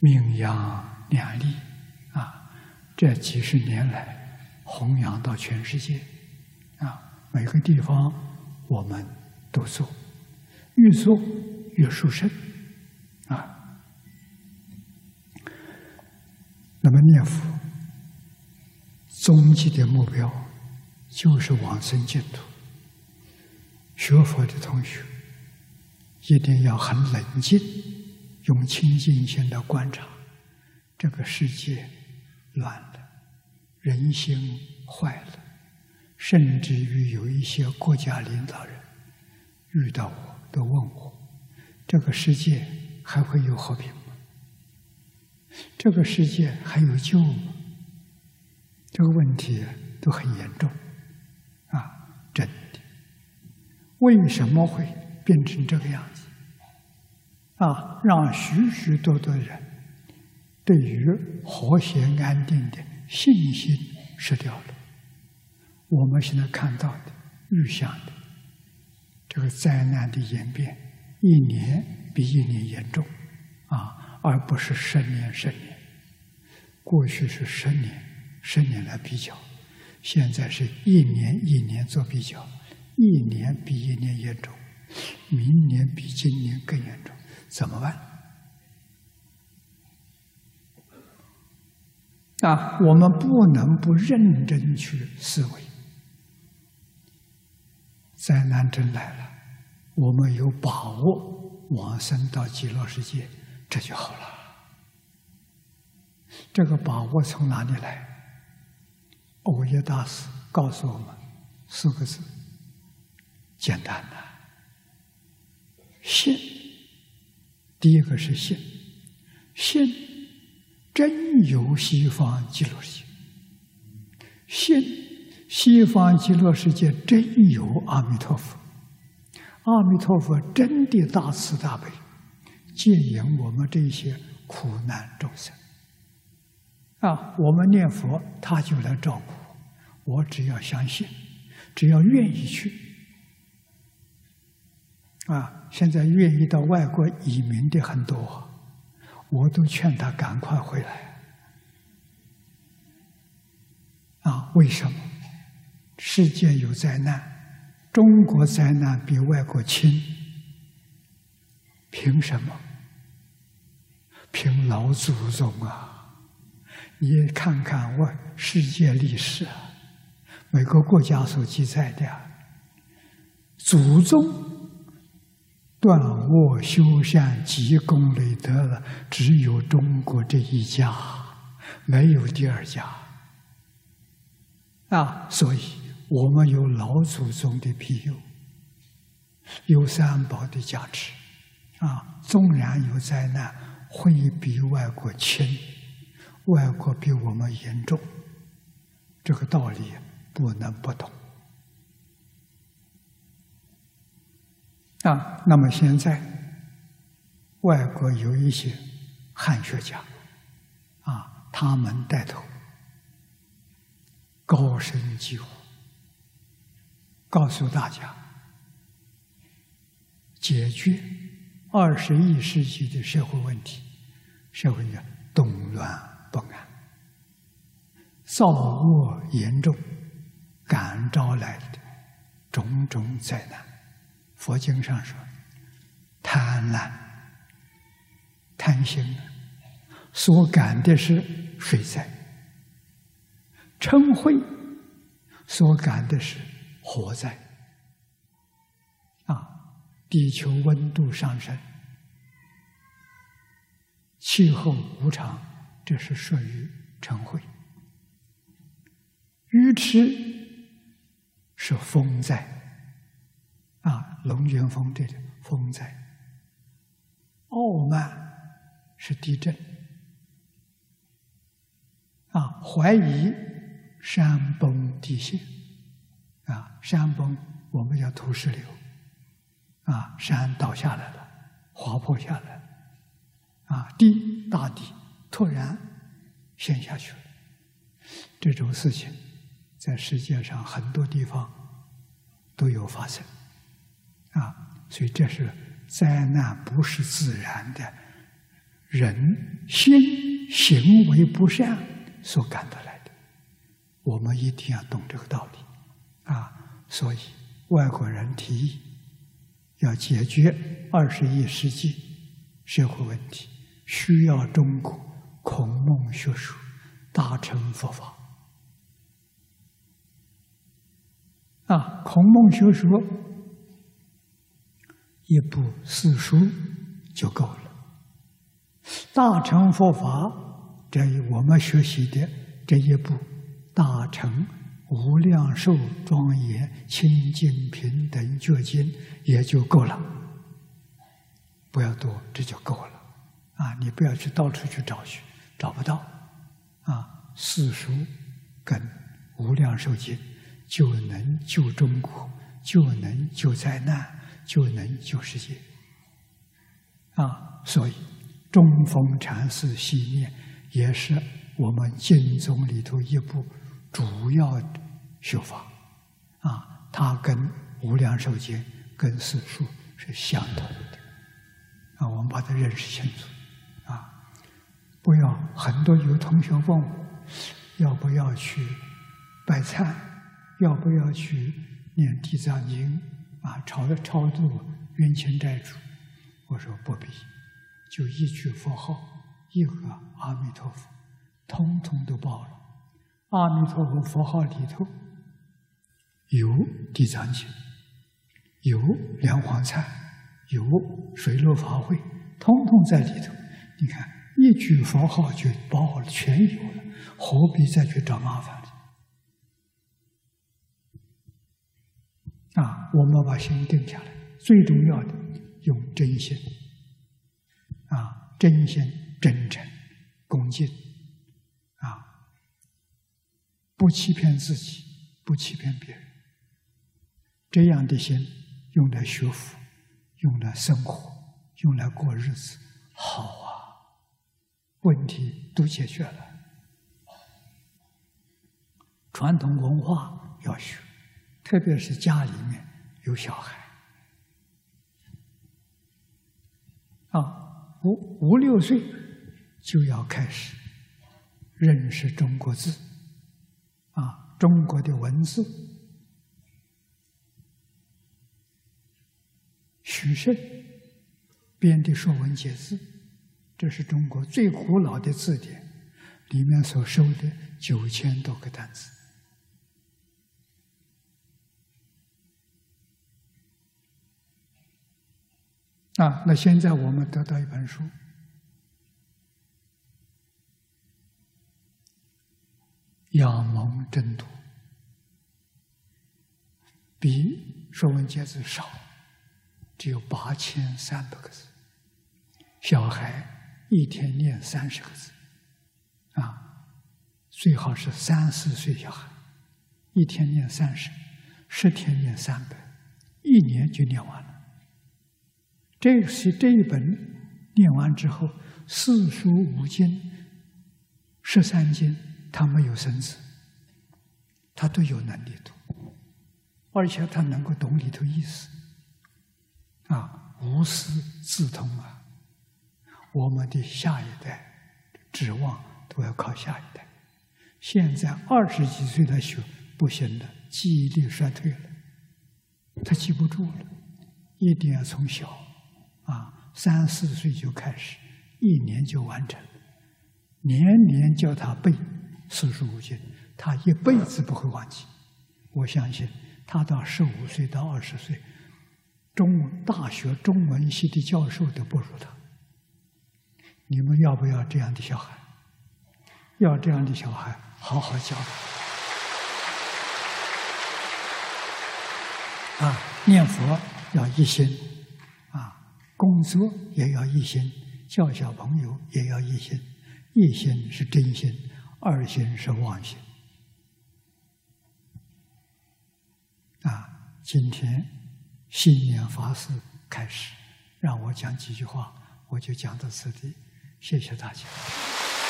名扬两利啊！这几十年来弘扬到全世界啊，每个地方我们都做，越做越殊胜啊。那么念佛终极的目标就是往生净土。学佛的同学一定要很冷静，用清净心来观察这个世界乱了，人心坏了，甚至于有一些国家领导人遇到我都问我：这个世界还会有和平吗？这个世界还有救吗？这个问题都很严重啊，真的。为什么会变成这个样子？啊，让许许多多人对于和谐安定的信心失掉了。我们现在看到的、预想的这个灾难的演变，一年比一年严重，啊，而不是10年10年。过去是10年10年来比较，现在是一年一年做比较，一年比一年严重，明年比今年更严重，怎么办？啊，我们不能不认真去思维。灾难真来了，我们有把握往生到极乐世界，这就好了。这个把握从哪里来？藕益大师告诉我们4个字，简单的：信。第一个是信，信真有西方极乐世界，信西方极乐世界真有阿弥陀佛，阿弥陀佛真的大慈大悲，接引我们这些苦难众生。啊，我们念佛，他就来照顾我。我只要相信，只要愿意去。啊，现在愿意到外国移民的很多，我都劝他赶快回来。啊，为什么？世界有灾难，中国灾难比外国轻，凭什么？凭老祖宗啊！你看看世界历史啊，每个国家所记载的祖宗断恶修善积功累德的，只有中国这一家，没有第二家。啊，所以我们有老祖宗的庇佑，有三宝的加持，啊，纵然有灾难，会比外国轻，外国比我们严重，这个道理不能不懂。啊，那么现在外国有一些汉学家，啊，他们带头高声疾呼，告诉大家解决21世纪的社会问题，社会的动乱不安，造恶严重，感召来的种种灾难。佛经上说，贪婪、贪心所感的是水灾，嗔恚所感的是火灾。啊，地球温度上升，气候无常，这是属于嗔恚。愚痴是风灾。啊，龙卷风这里风灾，傲慢是地震，啊，怀疑山崩地陷，啊，山崩我们叫土石流，啊，山倒下来了，滑坡下来了，啊，大地突然陷下去了，这种事情在世界上很多地方都有发生。啊，所以这是灾难，不是自然的人心行为不善所感得来的。我们一定要懂这个道理所以外国人提议要解决21世纪社会问题，需要中国孔孟学术大乘佛法孔孟学说一部四书就够了。大乘佛法，这我们学习的这一部《大乘无量寿庄严清净平等觉经》也就够了，不要多，这就够了你不要去到处去找去，找不到四书跟无量寿经就能救中国，就能救灾难，就能救世界所以中峰禅师系列也是我们经宗里头一部主要修法它跟无量寿经跟四书是相同的我们把它认识清楚不要很多有同学问我要不要去拜忏，要不要去念地藏经超度冤亲债主，我说不必，就一句佛号，一个阿弥陀佛，通通都报了。阿弥陀佛佛号里头有地藏经，有莲花忏，有水陆法会，通通在里头。你看一句佛号就报了，全有了，何必再去找麻烦我们把心定下来，最重要的用真心真心真诚恭敬不欺骗自己，不欺骗别人，这样的心用来学佛，用来生活，用来过日子，好问题都解决了。传统文化要学，特别是家里面有小孩5、6岁就要开始认识中国字中国的文字。许慎编的《说文解字》，这是中国最古老的字典，里面所收的9000多个单词。那现在我们得到一本书，仰蒙真读，比《说文解字》少，只有8300个字。小孩一天念30个字，最好是3、4岁小孩，一天念30，10天念300，1年就念完了。这一本念完之后，四书五经、13经，他没有生字，他都有能力读，而且他能够懂里头意思，无师自通我们的下一代指望都要靠下一代。现在20几岁的学不行了，记忆力衰退了，他记不住了，一定要从小3、4岁就开始，1年就完成，年年叫他背四书五经，他一辈子不会忘记。我相信他到15岁到20岁，大学中文系的教授都不如他。你们要不要这样的小孩？要这样的小孩，好好教他。念佛要一心，工作也要一心，教小朋友也要一心。一心是真心，2心是妄心。今天新年法事开始，让我讲几句话，我就讲到此地，谢谢大家。